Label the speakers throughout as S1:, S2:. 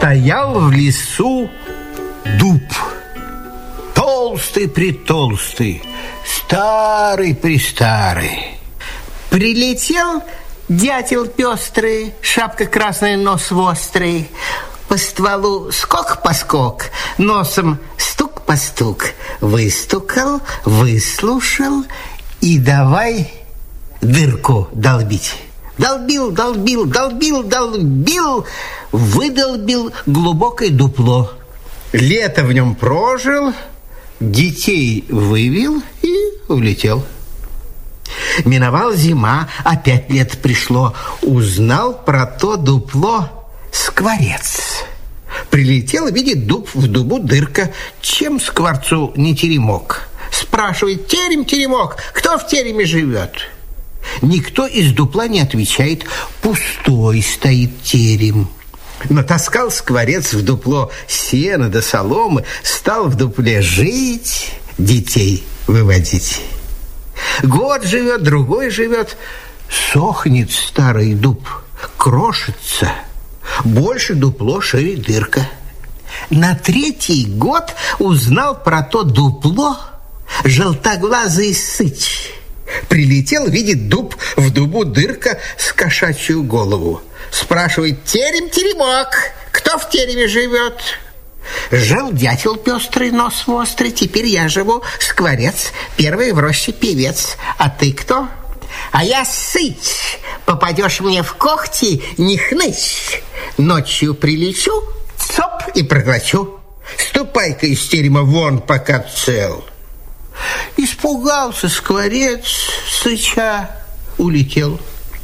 S1: Стоял в лесу дуб, толстый-притолстый, старый-престарый.
S2: Прилетел дятел пестрый, шапка красная, нос острый. По стволу скок-поскок, носом стук-постук. Выстукал, выслушал и давай дырку долбить. Долбил, выдолбил глубокое дупло. Лето в нем прожил, детей вывел и улетел. Миновала зима, опять лето пришло. Узнал про то дупло скворец. Прилетел, видит дуб, в дубу дырка. Чем скворцу не теремок? Спрашивает: терем-теремок, кто в тереме живет? Никто из дупла не отвечает. Пустой стоит терем. Натаскал скворец в дупло сена до соломы, стал в дупле жить, детей выводить. Год живет, другой живет, сохнет старый дуб, крошится. Больше дупло, шире дырка. На третий год узнал про то дупло желтоглазый сыч. Прилетел, видит дуб, в дубу дырка с кошачью голову. Спрашивает: терем-теремок, кто в тереме живет? Жил дятел пестрый, нос острый, теперь я живу, скворец, первый в роще певец. А ты кто? А я сыч, попадешь мне в когти, не хнычь. Ночью прилечу, цоп и проглочу. Ступай-ка из терема вон, пока цел. Испугался скворец, сыча, улетел.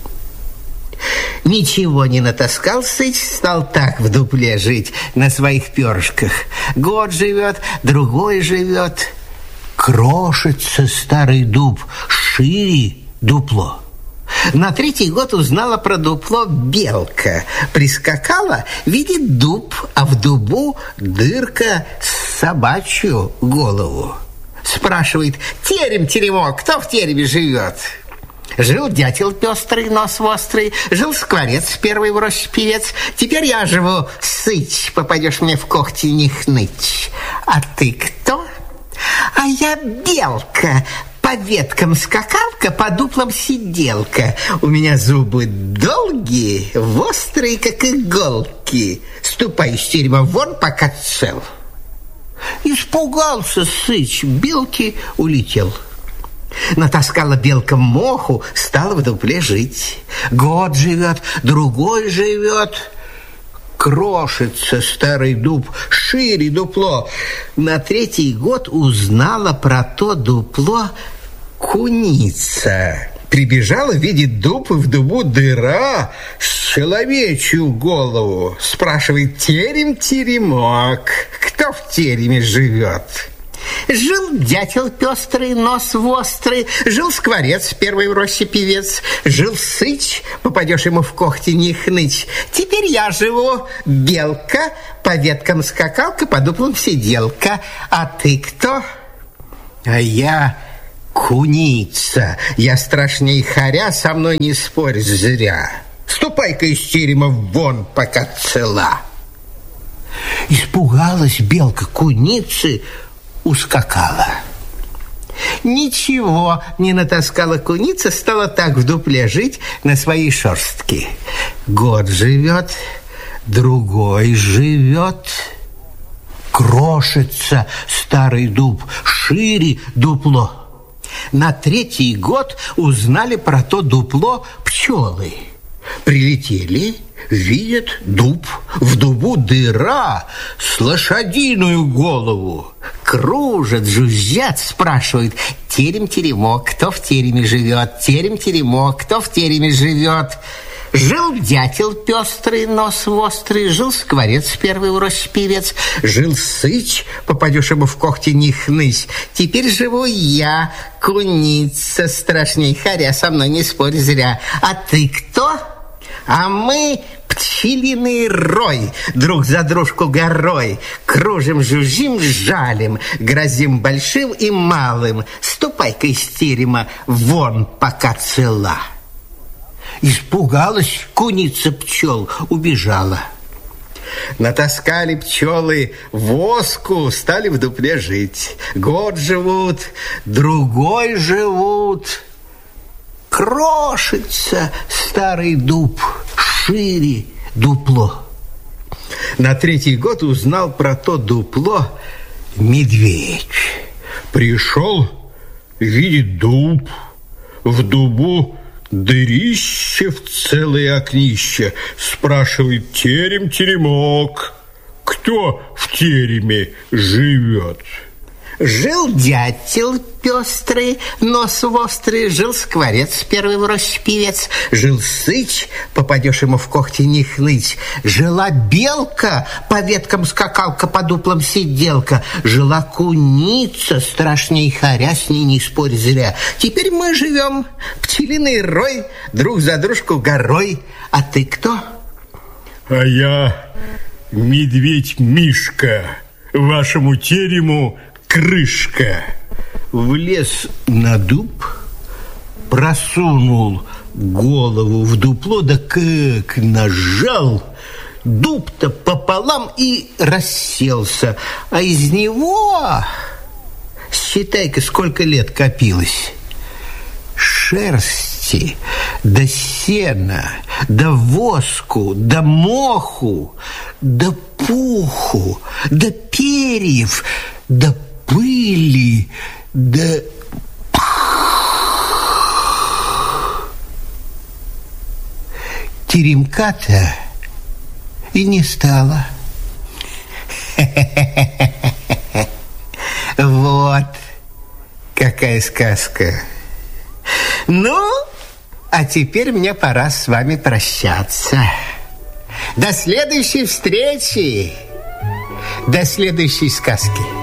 S2: Ничего не натаскал сыч, стал так в дупле жить на своих перышках. Год живет, другой живет. Крошится старый дуб, шире дупло. На третий год узнала про дупло белка. Прискакала, видит дуб, а в дубу дырка с собачью голову. Спрашивает: терем-теремок, кто в тереме живет? Жил дятел пестрый, нос острый, жил скворец, первый в роще певец. Теперь я живу, сыч, попадешь мне в когти, не хнычь. А ты кто? А я белка, по веткам скакалка, по дуплам сиделка. У меня зубы долгие, острые, как иголки. Ступай из терема вон, пока цел. Испугался сыч белки, улетел. Натаскала белка моху, стала в дупле жить. Год живет, другой живет. Крошится старый дуб, шире дупло. На третий год узнала про то дупло куница. Прибежала, видит дуб, и в дубу дыра с человечью голову. Спрашивает: терем-теремок, кто в тереме живет? Жил дятел пестрый, нос острый, жил скворец, первый в роще певец, жил сыч, попадешь ему в когти, не хнычь. Теперь я живу, белка, по веткам скакалка, по дуплам сиделка. А ты кто? А я куница, я страшней хоря, со мной не спорь зря. Ступай-ка из терема вон, пока цела. Испугалась белка куницы, ускакала. Ничего не натаскала куница, стала так в дупле жить на своей шерстке. Год живет, другой живет. Крошится старый дуб, шире дупло. На третий год узнали про то дупло пчелы. Прилетели, видят дуб, в дубу дыра с лошадиную голову. Кружат, жужжат, спрашивают: терем-теремок, кто в тереме живет? Терем-теремок, кто в тереме живет? Жил дятел пестрый, нос острый, жил скворец, первый в роще певец, жил сыч, попадешь ему в когти, не хнычь. Теперь живу я, куница, страшней хоря, со мной не спорь зря. А ты кто? А мы пчелиный рой, друг за дружку горой. Кружим, жужжим, жалим, грозим большим и малым. Ступай-ка из терема вон, пока цела. Испугалась куница пчел, убежала. Натаскали пчелы воску, стали в дупле жить. Год живут, другой живут. Крошится старый дуб, шире дупло. На третий год узнал про то дупло медведь. Пришел, видит дуб, в дубу дырище в целое окнище. Спрашивает: терем-теремок, кто в тереме живет? Жил дятел пестрый, нос острый, жил скворец, первый в роще певец, жил сыч, попадешь ему в когти не хныть, жила белка, по веткам скакалка, по дуплам сиделка, жила куница, страшней хоря, с ней не спорь зря. Теперь мы живем, пчелиный рой, друг за дружку горой. А ты кто?
S3: А я медведь Мишка, вашему терему крышка.
S2: Влез на дуб, просунул голову в дупло, да как нажал, дуб-то пополам и расселся. А из него, считай-ка, сколько лет копилось. Шерсти, да сена, да воску, да моху, да пуху, да перьев, да пыли, да... Теремка-то и не стало. Вот какая сказка. Ну, а теперь мне пора с вами прощаться. До следующей встречи, до следующей сказки.